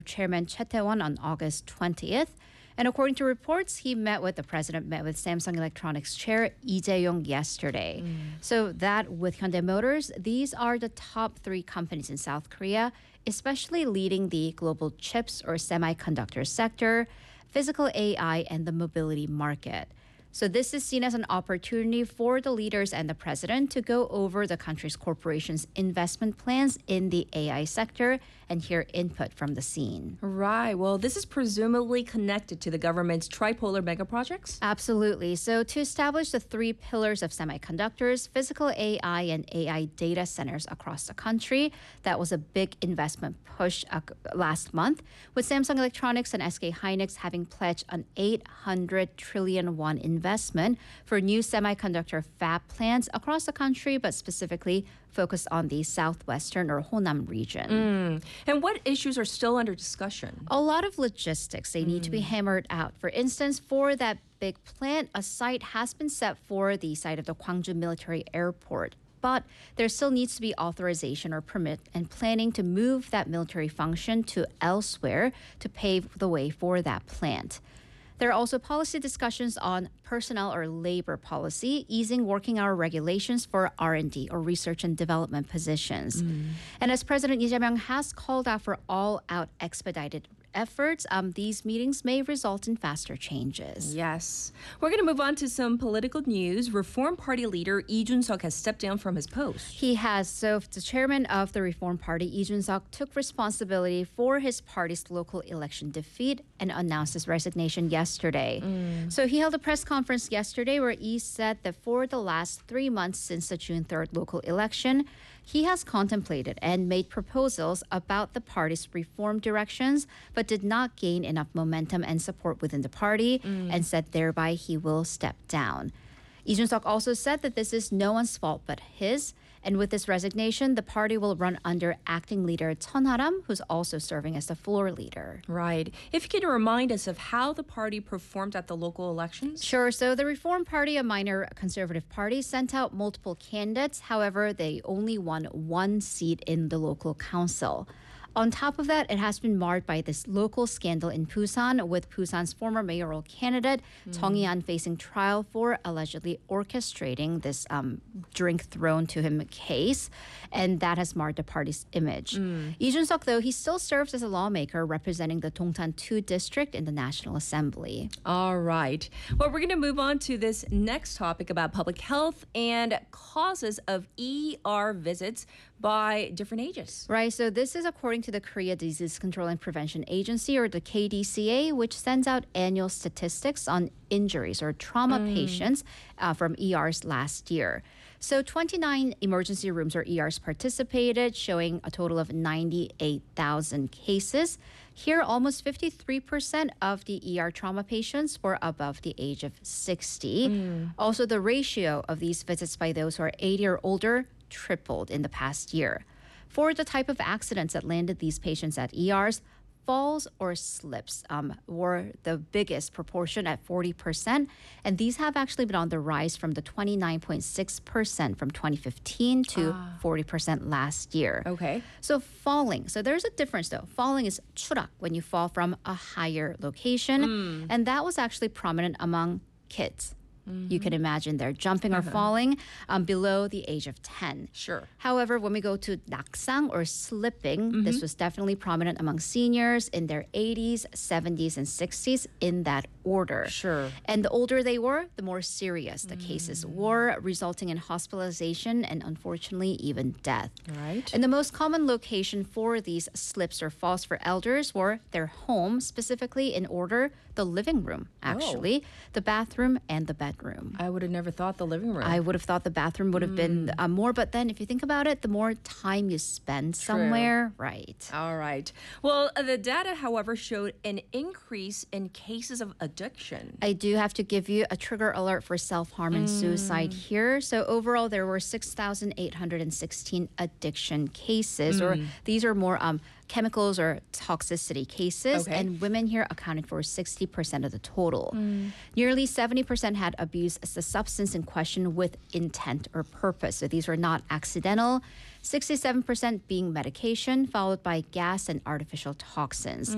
Chairman Choi Tae-won on August 20th. And according to reports, the president met with Samsung Electronics chair Lee Jae-yong yesterday. So that with Hyundai Motors, these are the top three companies in South Korea, especially leading the global chips or semiconductor sector, physical AI, and the mobility market. So this is seen as an opportunity for the leaders and the president to go over the country's corporations' investment plans in the AI sector and hear input from the scene. Right. Well, this is presumably connected to the government's tripolar mega projects? Absolutely. So to establish the three pillars of semiconductors, physical AI, and AI data centers across the country, that was a big investment push last month, with Samsung Electronics and SK Hynix having pledged an 800 trillion won investment for new semiconductor fab plants across the country, but specifically focused on the southwestern or Honam region. And what issues are still under discussion? A lot of logistics, they need to be hammered out. For instance, for that big plant, a site has been set for the site of the Gwangju Military Airport. But there still needs to be authorization or permit and planning to move that military function to elsewhere to pave the way for that plant. There are also policy discussions on personnel or labor policy, easing working hour regulations for R&D or research and development positions. And as President Lee Jae-myung has called out for all-out expedited efforts, these meetings may result in faster changes. Yes. We're going to move on to some political news. Reform Party leader Lee Jun-seok has stepped down from his post. He has. So the chairman of the Reform Party, Lee Jun-seok, took responsibility for his party's local election defeat and announced his resignation yesterday. So he held a press conference yesterday where Lee said that for the last 3 months since the June 3rd local election, he has contemplated and made proposals about the party's reform directions, but did not gain enough momentum and support within the party, and said thereby he will step down. Lee Jun-seok also said that this is no one's fault but his, and with this resignation, the party will run under acting leader Chun Ha-ram, who's also serving as the floor leader. Right. If you could remind us of how the party performed at the local elections? Sure. So the Reform Party, a minor conservative party, sent out multiple candidates. However, they only won one seat in the local council. On top of that, it has been marred by this local scandal in Busan, with Busan's former mayoral candidate, Chung Hee-an, facing trial for allegedly orchestrating this drink thrown to him case. And that has marred the party's image. Lee Jun-seok, though, he still serves as a lawmaker representing the Dongtan 2 district in the National Assembly. All right. Well, we're going to move on to this next topic about public health and causes of ER visits by different ages. Right, so this is according to the Korea Disease Control and Prevention Agency, or the KDCA, which sends out annual statistics on injuries or trauma patients from ERs last year. So 29 emergency rooms or ERs participated, showing a total of 98,000 cases. Here, almost 53% of the ER trauma patients were above the age of 60. Also, the ratio of these visits by those who are 80 or older tripled in the past year. For the type of accidents that landed these patients at ERs, falls or slips were the biggest proportion at 40%. And these have actually been on the rise from the 29.6% from 2015 to 40% last year. Okay. So falling. So there's a difference though. Falling is 추락, when you fall from a higher location. And that was actually prominent among kids. You can imagine they're jumping or falling below the age of 10. Sure. However, when we go to 낙상 or slipping, this was definitely prominent among seniors in their 80s, 70s, and 60s in that order. Sure. And the older they were, the more serious the cases were, resulting in hospitalization and unfortunately even death. Right. And the most common location for these slips or falls for elders were their home, specifically in order the living room, actually, the bathroom, and the bedroom. I would have never thought the living room. I would have thought the bathroom would have been more, but then if you think about it, the more time you spend somewhere, right. All right. Well, the data, however, showed an increase in cases of addiction. I do have to give you a trigger alert for self-harm and suicide here. So overall, there were 6,816 addiction cases, or these are more chemicals or toxicity cases, and women here accounted for 60% of the total. Nearly 70% had abused the substance in question with intent or purpose. So these were not accidental. 67% being medication, followed by gas and artificial toxins.